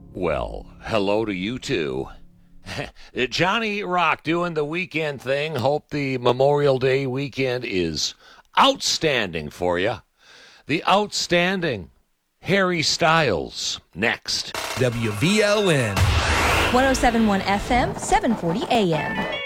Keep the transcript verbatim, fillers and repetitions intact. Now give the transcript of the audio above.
Well, hello to you too. Johnny Rock doing the weekend thing. Hope the Memorial Day weekend is outstanding for you. The outstanding Harry Styles next. W V L N one oh seven point one F M, seven forty A M.